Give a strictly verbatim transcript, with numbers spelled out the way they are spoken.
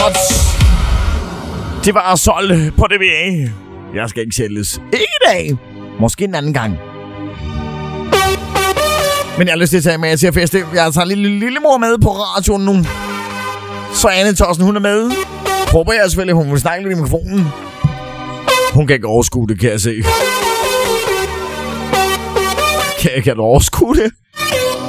godt. Det var solgt på D V A. Jeg skal ikke sælges. Ikke i dag. Måske en anden gang. Men jeg har lyst til at tage med til at feste. Jeg tager lille, lille mor med på radioen nu. Så Anne Tossen, hun er med. Håber jeg selvfølgelig, hun vil snakke lidt i mikrofonen. Hun kan ikke overskue det, kan jeg se. Kan, kan du overskue det?